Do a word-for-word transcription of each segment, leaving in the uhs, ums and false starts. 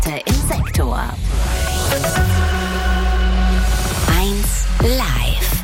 im Sektor. eins live.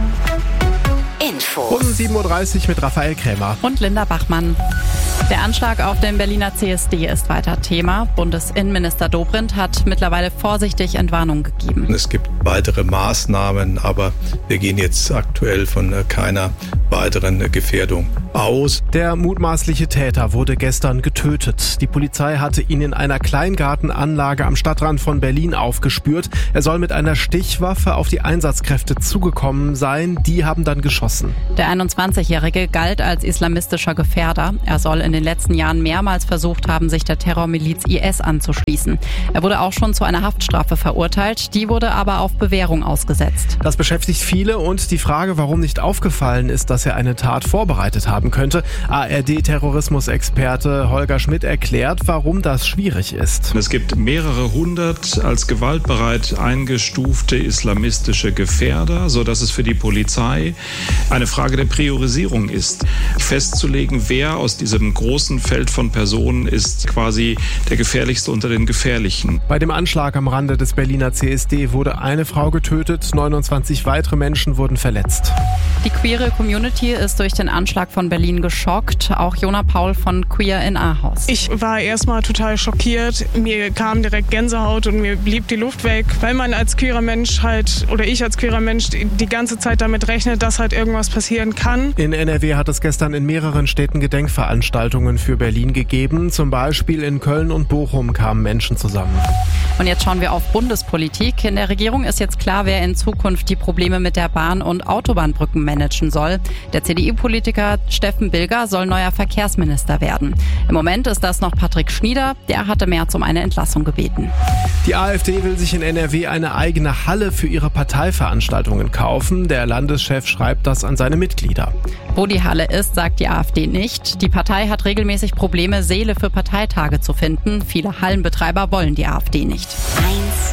Info. Um sieben Uhr dreißig mit Raphael Krämer. Und Linda Bachmann. Der Anschlag auf den Berliner C S D ist weiter Thema. Bundesinnenminister Dobrindt hat mittlerweile vorsichtig Entwarnung gegeben. Es gibt weitere Maßnahmen, aber wir gehen jetzt aktuell von keiner weiteren Gefährdung aus. Der mutmaßliche Täter wurde gestern getötet. Die Polizei hatte ihn in einer Kleingartenanlage am Stadtrand von Berlin aufgespürt. Er soll mit einer Stichwaffe auf die Einsatzkräfte zugekommen sein. Die haben dann geschossen. Der einundzwanzigjährige galt als islamistischer Gefährder. Er soll in den letzten Jahren mehrmals versucht haben, sich der Terrormiliz I S anzuschließen. Er wurde auch schon zu einer Haftstrafe verurteilt. Die wurde aber auf Bewährung ausgesetzt. Das beschäftigt viele und die Frage, warum nicht aufgefallen ist, dass er eine Tat vorbereitet haben könnte. A R D-Terrorismusexperte Holger Schmidt erklärt, warum das schwierig ist. Es gibt mehrere hundert als gewaltbereit eingestufte islamistische Gefährder, sodass es für die Polizei eine Frage der Priorisierung ist, festzulegen, wer aus diesem großen Feld von Personen ist quasi der gefährlichste unter den Gefährlichen. Bei dem Anschlag am Rande des Berliner C S D wurde eine Frau getötet, neunundzwanzig weitere Menschen wurden verletzt. Die queere Community ist durch den Anschlag von Berlin geschockt. Auch Jona Paul von Queer in Ahaus. Ich war erstmal total schockiert. Mir kam direkt Gänsehaut und mir blieb die Luft weg, weil man als queerer Mensch halt, oder ich als queerer Mensch, die ganze Zeit damit rechnet, dass halt irgendwas passieren kann. In N R W hat es gestern in mehreren Städten Gedenkveranstaltungen für Berlin gegeben. Zum Beispiel in Köln und Bochum kamen Menschen zusammen. Und jetzt schauen wir auf Bundespolitik. In der Regierung ist jetzt klar, wer in Zukunft die Probleme mit der Bahn- und Autobahnbrücken managen soll. Der C D U-Politiker Steffen Bilger soll neuer Verkehrsminister werden. Im Moment ist das noch Patrick Schnieder. Der hatte März um eine Entlassung gebeten. Die AfD will sich in N R W eine eigene Halle für ihre Parteiveranstaltungen kaufen. Der Landeschef schreibt das an seine Mitglieder. Wo die Halle ist, sagt die AfD nicht. Die Partei hat regelmäßig Probleme, Säle für Parteitage zu finden. Viele Hallenbetreiber wollen die AfD nicht. eins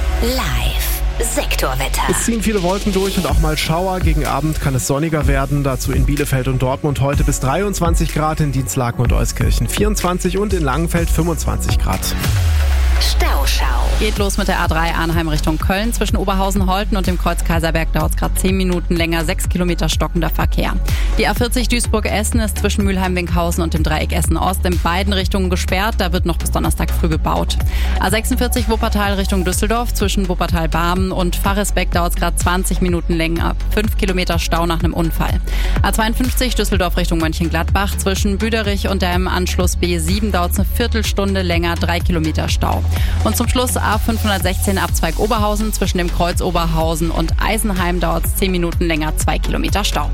live. Sektorwetter. Es ziehen viele Wolken durch und auch mal Schauer. Gegen Abend kann es sonniger werden. Dazu in Bielefeld und Dortmund heute bis dreiundzwanzig Grad, in Dienstlaken und Euskirchen vierundzwanzig und in Langenfeld fünfundzwanzig Grad. Stauschau. Geht los mit der A drei Arnheim Richtung Köln. Zwischen Oberhausen-Holten und dem Kreuz Kaiserberg dauert es gerade zehn Minuten länger, sechs Kilometer stockender Verkehr. Die A vierzig Duisburg-Essen ist zwischen Mülheim-Winkhausen und dem Dreieck Essen-Ost in beiden Richtungen gesperrt. Da wird noch bis Donnerstag früh gebaut. A sechsundvierzig Wuppertal Richtung Düsseldorf. Zwischen Wuppertal-Barmen und Faresbeck dauert es gerade zwanzig Minuten länger. fünf Kilometer Stau nach einem Unfall. A zweiundfünfzig Düsseldorf Richtung Mönchengladbach. Zwischen Büderich und dem Anschluss B sieben dauert es eine Viertelstunde länger, drei Kilometer Stau. Und zum Schluss A fünfhundertsechzehn Abzweig Oberhausen. Zwischen dem Kreuz Oberhausen und Eisenheim dauert es zehn Minuten länger, zwei Kilometer Stau.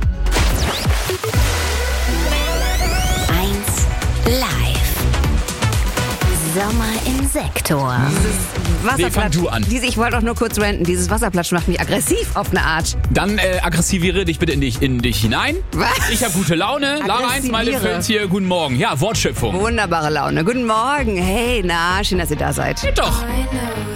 eins live. Sommer im Sektor. Wasserplatsch. Nee, fang du an. Diese, ich wollte auch nur kurz ranten. Dieses Wasserplatsch macht mich aggressiv auf eine Art. Dann äh, aggressiviere dich bitte in dich, in dich hinein. Was? Ich habe gute Laune. Lara eins, meine Films hier. Guten Morgen. Ja, Wortschöpfung. Wunderbare Laune. Guten Morgen. Hey, na, schön, dass ihr da seid. Geht doch.